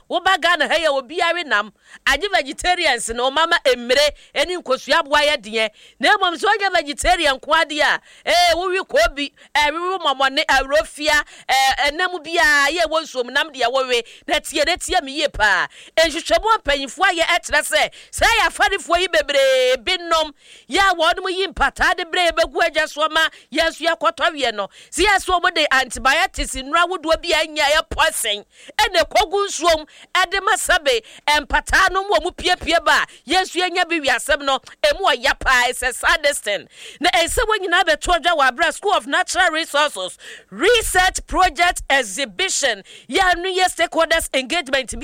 wo baga na heye obi are nam age vegetarians no mama emre eni nkosua boa ye de na emom so age vegetarian ko ade a wo wi ko bi wi momone awrofia enam bia ye wonsom nam de wo we na tie me ye pa enhwehwemo apanyfo aye etre se ya farifo yi bebre binom ya wodum yi mpata de bre begu agya so ma yesu yakotowe no si yesu mo de antibiotics nra wodo bia nya ye poison ene kogu nsuom ede masabe empata no mu piepie ba yesu nya bi wiasem no emu oyapa is a sadistin na ese wonyina beto dwa wa bra School of Natural Resources Research Project Exhibition ya nu ye stakeholders engagement